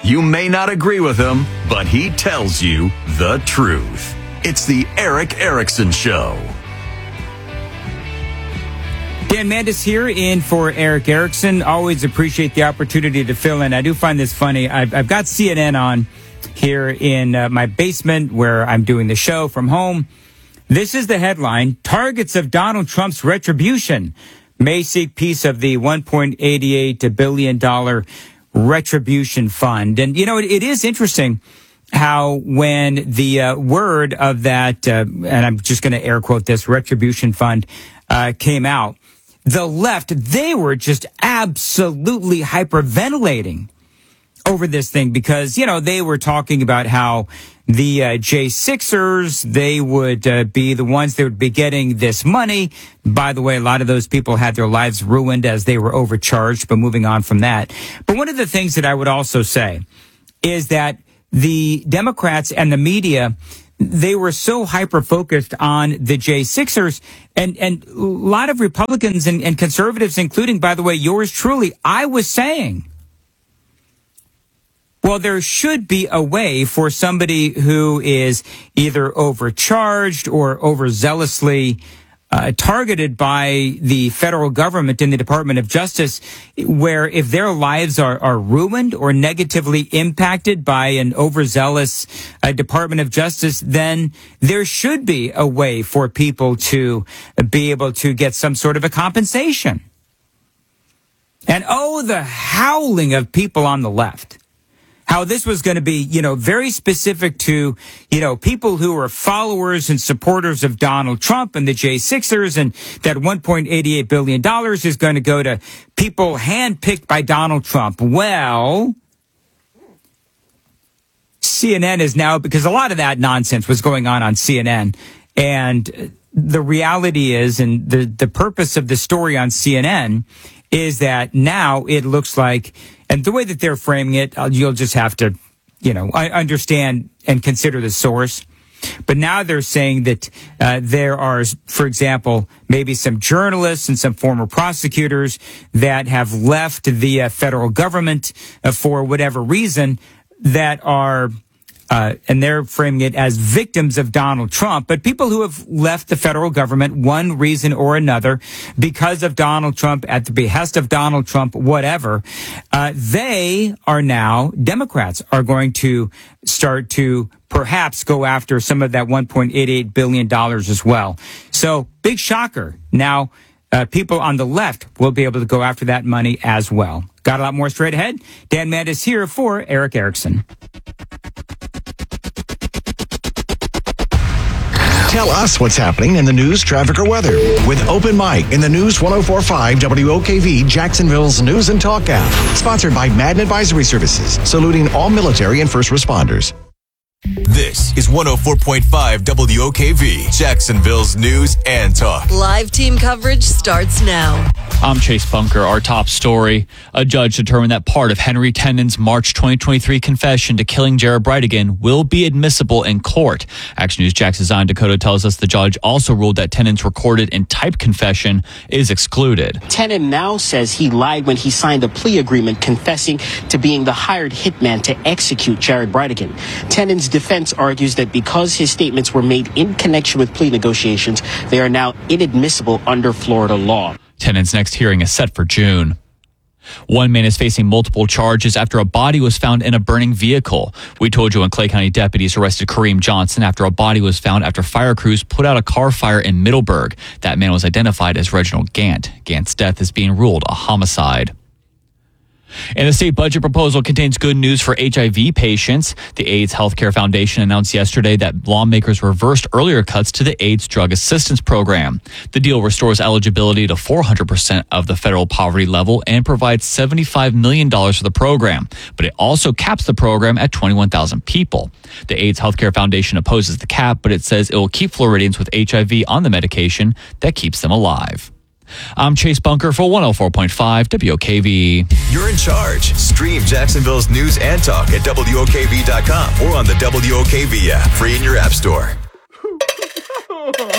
You may not agree with him, but he tells you the truth. It's the Erick Erickson Show. Dan Mandis here in for Erick Erickson. Always appreciate the opportunity to fill in. I do find this funny. I've got CNN on here in my basement where I'm doing the show from home. This is the headline: Targets of Donald Trump's retribution may seek piece of the $1.88 billion retribution fund. And, you know, it is interesting how when the word of that, and I'm just going to air quote this, retribution fund came out, the left, they were just absolutely hyperventilating over this thing because, you know, they were talking about how the J6ers, they would be the ones that would be getting this money. By the way, a lot of those people had their lives ruined as they were overcharged, but moving on from that. But one of the things that I would also say is that the Democrats and the media, they were so hyper-focused on the J6ers, and a lot of Republicans and conservatives, including, by the way, yours truly, I was saying, well, there should be a way for somebody who is either overcharged or overzealously targeted by the federal government in the Department of Justice, where if their lives are ruined or negatively impacted by an overzealous Department of Justice, then there should be a way for people to be able to get some sort of a compensation. And the howling of people on the left. How this was going to be, you know, very specific to, you know, people who are followers and supporters of Donald Trump and the J6ers, and that $1.88 billion is going to go to people handpicked by Donald Trump. Well, CNN is now, because a lot of that nonsense was going on CNN, and the reality is, and the purpose of the story on CNN is that now it looks like, and the way that they're framing it, you'll just have to, you know, understand and consider the source. But now they're saying that there are, for example, maybe some journalists and some former prosecutors that have left the federal government for whatever reason that are, and they're framing it as victims of Donald Trump, but people who have left the federal government one reason or another because of Donald Trump, at the behest of Donald Trump, whatever, they are now, Democrats are going to start to perhaps go after some of that $1.88 billion as well. So big shocker. Now, people on the left will be able to go after that money as well. Got a lot more straight ahead. Dan Mandis here for Erick Erickson. Tell us what's happening in the news, traffic, or weather with Open Mic in the News 104.5 WOKV, Jacksonville's News and Talk app. Sponsored by Madden Advisory Services, saluting all military and first responders. This is 104.5 WOKV, Jacksonville's News and Talk. Live team coverage starts now. I'm Chase Bunker. Our top story. A judge determined that part of Henry Tenon's March 2023 confession to killing Jared Bridegan will be admissible in court. Action News Jax's Zion Dakota tells us the judge also ruled that Tenon's recorded and typed confession is excluded. Tenon now says he lied when he signed a plea agreement confessing to being the hired hitman to execute Jared Bridegan. Tenon's defense argues that because his statements were made in connection with plea negotiations, they are now inadmissible under Florida law. Tenon's next hearing is set for June. One man is facing multiple charges after a body was found in a burning vehicle. We told you when Clay County deputies arrested Kareem Johnson after a body was found after fire crews put out a car fire in Middleburg. That man was identified as Reginald Gant. Gant's death is being ruled a homicide. And the state budget proposal contains good news for HIV patients. The AIDS Healthcare Foundation announced yesterday that lawmakers reversed earlier cuts to the AIDS Drug Assistance Program. The deal restores eligibility to 400% of the federal poverty level and provides $75 million for the program. But it also caps the program at 21,000 people. The AIDS Healthcare Foundation opposes the cap, but it says it will keep Floridians with HIV on the medication that keeps them alive. I'm Chase Bunker for 104.5 WOKV. You're in charge. Stream Jacksonville's News and Talk at WOKV.com or on the WOKV app, free in your app store.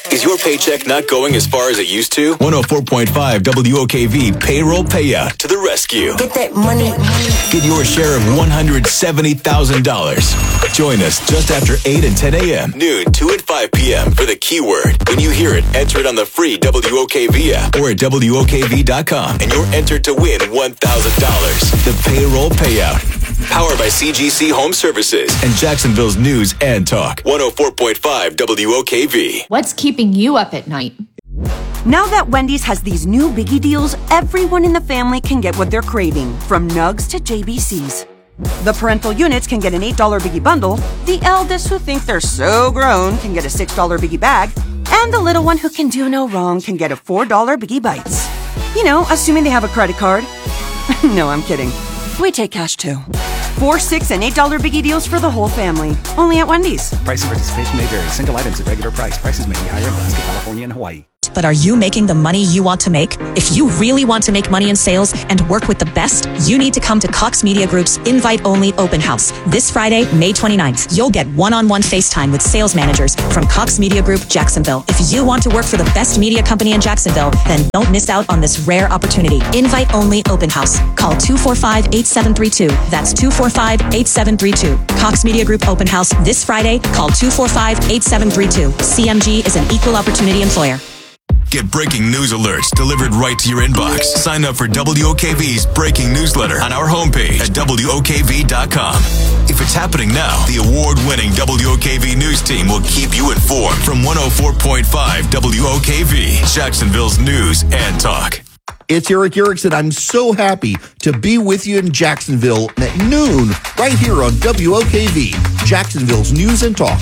Is your paycheck not going as far as it used to? 104.5 WOKV payroll payout to the rescue. Get that money. Get your share of $170,000. Join us just after 8 and 10 a.m., noon, 2 and 5 p.m. for the keyword. When you hear it, enter it on the free WOKV app or at WOKV.com, and you're entered to win $1,000. The payroll payout. Powered by CGC Home Services and Jacksonville's News and Talk. 104.5 WOKV. What's keeping you up at night? Now that Wendy's has these new biggie deals, everyone in the family can get what they're craving, from nugs to JBCs. The parental units can get an $8 biggie bundle, the eldest who think they're so grown can get a $6 biggie bag, and the little one who can do no wrong can get a $4 biggie bites. You know, assuming they have a credit card. No, I'm kidding. We take cash too. 4, 6, and $8 biggie deals for the whole family. Only at Wendy's. Price and participation may vary. Single items at regular price. Prices may be higher in Alaska, California, and Hawaii. But are you making the money you want to make? If you really want to make money in sales and work with the best, you need to come to Cox Media Group's invite-only open house. This Friday, May 29th, you'll get one-on-one FaceTime with sales managers from Cox Media Group, Jacksonville. If you want to work for the best media company in Jacksonville, then don't miss out on this rare opportunity. Invite-only open house. Call 245-8732. That's 245-8732. Cox Media Group open house this Friday. Call 245-8732. CMG is an equal opportunity employer. Get breaking news alerts delivered right to your inbox. Sign up for WOKV's breaking newsletter on our homepage at WOKV.com. If it's happening now, the award-winning WOKV news team will keep you informed from 104.5 WOKV, Jacksonville's News and Talk. It's Eric Erickson. I'm so happy to be with you in Jacksonville at noon, right here on WOKV, Jacksonville's News and Talk.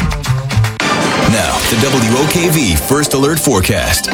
Now, the WOKV First Alert Forecast.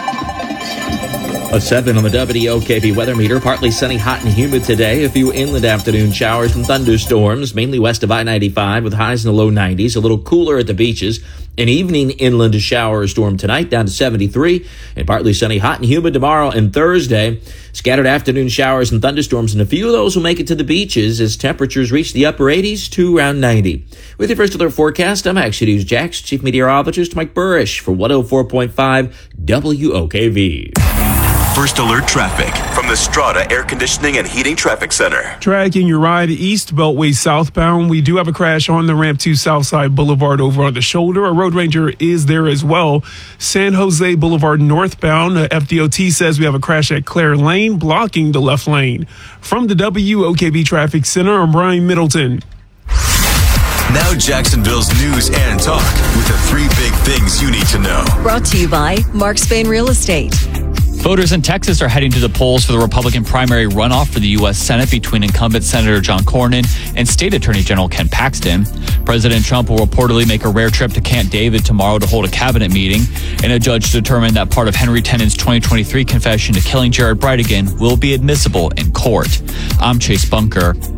A 7 on the WOKV weather meter. Partly sunny, hot and humid today. A few inland afternoon showers and thunderstorms, mainly west of I-95 with highs in the low 90s. A little cooler at the beaches. An evening inland shower or storm tonight down to 73. And partly sunny, hot and humid tomorrow and Thursday. Scattered afternoon showers and thunderstorms, and a few of those will make it to the beaches as temperatures reach the upper 80s to around 90. With your First Alert forecast, I'm Action News Jax Chief Meteorologist Mike Burrish for 104.5 WOKV. First Alert traffic from the Strata Air Conditioning and Heating Traffic Center. Tracking your ride east Beltway southbound. We do have a crash on the ramp to Southside Boulevard over on the shoulder. A road ranger is there as well. San Jose Boulevard northbound. FDOT says we have a crash at Clare Lane blocking the left lane. From the WOKV Traffic Center, I'm Brian Middleton. Now Jacksonville's News and Talk with the 3 big things you need to know. Brought to you by Mark Spain Real Estate. Voters in Texas are heading to the polls for the Republican primary runoff for the U.S. Senate between incumbent Senator John Cornyn and State Attorney General Ken Paxton. President Trump will reportedly make a rare trip to Camp David tomorrow to hold a cabinet meeting, and a judge determined that part of Henry Tennant's 2023 confession to killing Jared Bridegan will be admissible in court. I'm Chase Bunker.